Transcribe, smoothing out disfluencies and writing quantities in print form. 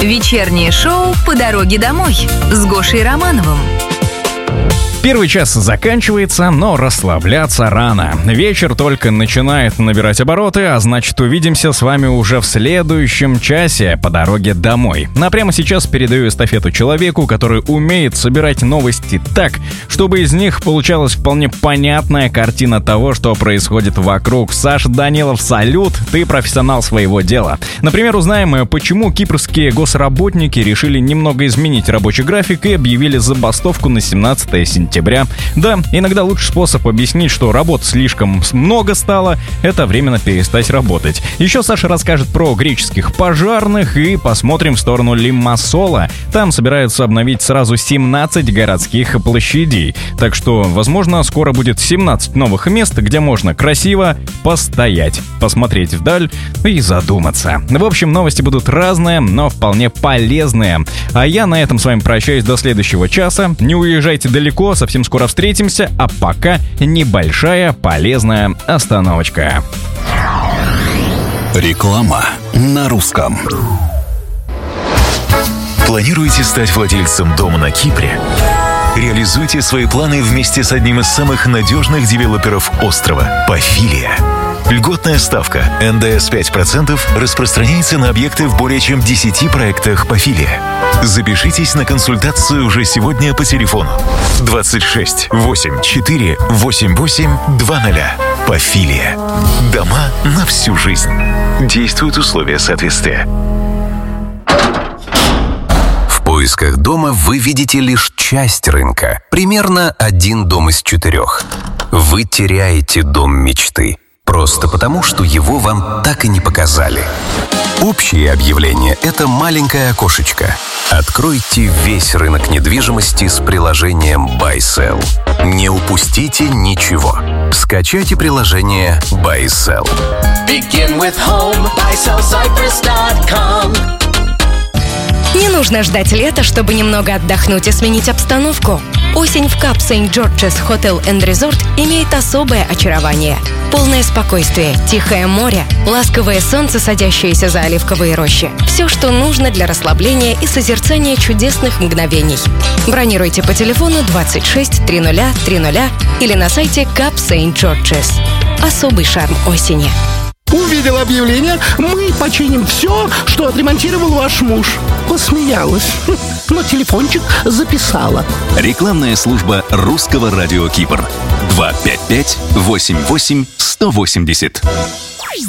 Вечернее шоу «По дороге домой» с Гошей Романовым. Первый час заканчивается, но расслабляться рано. Вечер только начинает набирать обороты, а значит, увидимся с вами уже в следующем часе по дороге домой. А прямо сейчас передаю эстафету человеку, который умеет собирать новости так, чтобы из них получалась вполне понятная картина того, что происходит вокруг. Саша Данилов, салют, ты профессионал своего дела. Например, узнаем, почему кипрские госработники решили немного изменить рабочий график и объявили забастовку на 17 сентября. Да, иногда лучший способ объяснить, что работы слишком много стало, это временно перестать работать. Еще Саша расскажет про греческих пожарных и посмотрим в сторону Лимассола. Там собираются обновить сразу 17 городских площадей. Так что, возможно, скоро будет 17 новых мест, где можно красиво постоять, посмотреть вдаль и задуматься. В общем, новости будут разные, но вполне полезные. А я на этом с вами прощаюсь до следующего часа. Не уезжайте далеко, совсем скоро встретимся, а пока небольшая полезная остановочка. Реклама на русском. Планируете стать владельцем дома на Кипре? Реализуйте свои планы вместе с одним из самых надежных девелоперов острова – Пафилия. Льготная ставка НДС 5% распространяется на объекты в более чем 10 проектах Пафилия. Запишитесь на консультацию уже сегодня по телефону 26 84 88 20. Пафилия. Дома на всю жизнь. Действуют условия соответствия. В поисках дома вы видите лишь часть рынка. Примерно 1 дом из 4. Вы теряете дом мечты. Просто потому, что его вам так и не показали. Общее объявление – это маленькое окошечко. Откройте весь рынок недвижимости с приложением BuySell. Не упустите ничего. Скачайте приложение BuySell. Begin with home, buysellcyprus.com. Не нужно ждать лета, чтобы немного отдохнуть и сменить обстановку. Осень в Кап St. George's Hotel and Resort имеет особое очарование. Полное спокойствие, тихое море, ласковое солнце, садящееся за оливковые рощи. Все, что нужно для расслабления и созерцания чудесных мгновений. Бронируйте по телефону 26 30 30 или на сайте Кап St. George's. Особый шарм осени. Увидел объявление, мы починим все, что отремонтировал ваш муж. Посмеялась, но телефончик записала. Рекламная служба русского радио Кипр. 255 88 180.